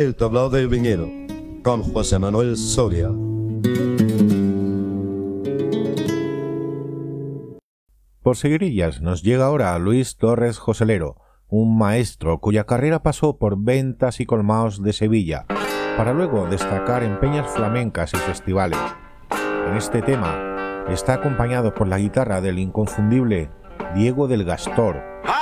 El tablao del viñedo, con José Manuel Soria. Por Seguirillas nos llega ahora Luis Torres Joselero, un maestro cuya carrera pasó por ventas y colmaos de Sevilla, para luego destacar en peñas flamencas y festivales. En este tema está acompañado por la guitarra del inconfundible Diego del Gastor.